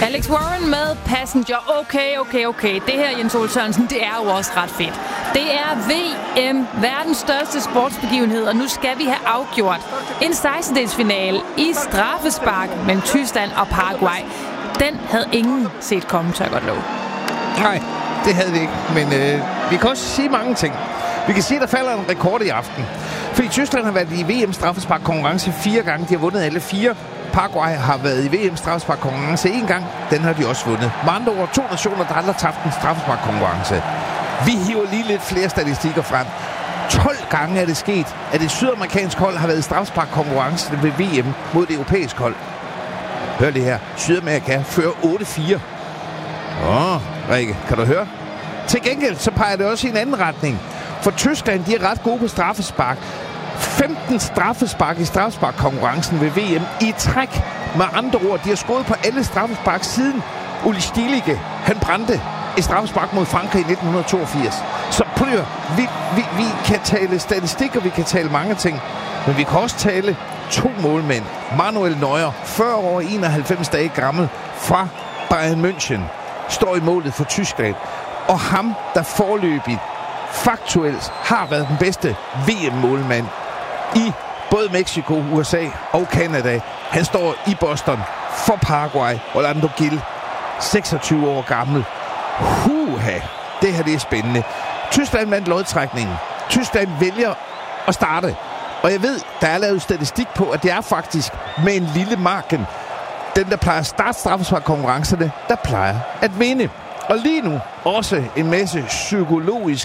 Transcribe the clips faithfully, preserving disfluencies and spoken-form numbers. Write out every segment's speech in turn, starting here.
Alex Warren med Passenger. Okay, okay, okay. Det her, Jens Ole Sørensen, det er jo også ret fedt. Det er V M, verdens største sportsbegivenhed, og nu skal vi have afgjort en sekstendedelsfinale i straffespark mellem Tyskland og Paraguay. Den havde ingen set komme, tør jeg godt love. Nej, det havde vi ikke, men øh, vi kan også sige mange ting. Vi kan sige, at der falder en rekord i aften. Fordi Tyskland har været i V M straffespark-konkurrence fire gange. De har vundet alle fire. Paraguay har været i V M straffespark-konkurrence en gang. Den har de også vundet. Med andre ord, to nationer, der aldrig har tabt en straffespark-konkurrence. Vi hiver lige lidt flere statistikker frem. tolv gange er det sket, at et sydamerikansk hold har været i straffespark-konkurrence ved V M mod det europæiske hold. Hør det her. Sydamerika fører otte fire. Åh, oh, Rikke, kan du høre? Til gengæld så peger det også i en anden retning. For Tyskland, de er ret gode på straffespark. femten straffespark i straffespark-konkurrencen ved V M i træk. Med andre ord, de har scoret på alle straffespark siden Uli Stilige, han brændte et straffespark mod Frankrig i nitten toogfirs. Så prøv at vi, vi, vi kan tale statistikker, vi kan tale mange ting. Men vi kan også tale to målmænd. Manuel Neuer, fyrre år og enoghalvfems dage gammel, fra Bayern München, står i målet for Tyskland. Og ham, der forløbigt faktuelt har været den bedste V M-målmand i både Mexico, U S A og Canada. Han står i Boston for Paraguay. Orlando Gil, seksogtyve år gammel. Huha, det her det er spændende. Tyskland vandt lodtrækningen. Tyskland vælger at starte. Og jeg ved, der er lavet statistik på, at det er faktisk med en lille marken. Den, der plejer at starte straffespark-konkurrencerne, der plejer at vinde. Og lige nu også en masse psykologisk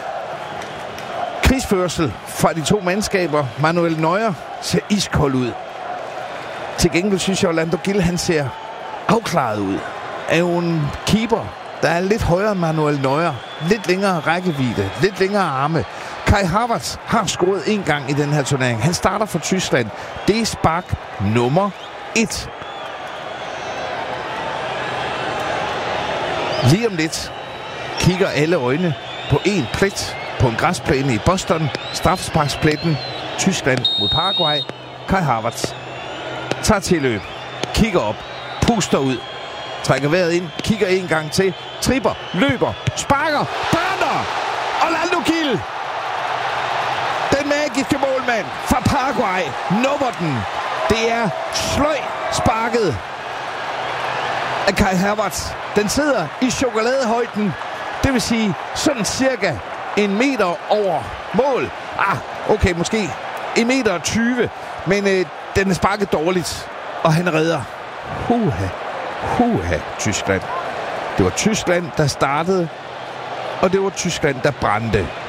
krigsførsel fra de to mandskaber. Manuel Neuer ser iskold ud. Til gengæld synes jeg, at Orlando Gil, han ser afklaret ud. Er jo en keeper, der er lidt højere end Manuel Neuer. Lidt længere rækkevidde, lidt længere arme. Kai Havertz har scoret en gang i den her turnering. Han starter for Tyskland. Det er spark nummer et. Lige om lidt kigger alle øjne på en plet på en græsplæne i Boston. Straffesparkspletten. Tyskland mod Paraguay. Kai Havertz tager tilløb, kigger op, puster ud, trækker vejret ind, kigger en gang til, tripper, løber, sparker, brænder! Orlando Gil, den magiske målmand fra Paraguay, nubber den. Det er sløj sparket af Kai Havertz. Den sidder i chokoladehøjden, det vil sige sådan cirka en meter over mål. Ah, okay, måske en meter og tyve, men øh, den er sparket dårligt, og han redder. Huha, huha, Tyskland. Det var Tyskland, der startede, og det var Tyskland, der brændte.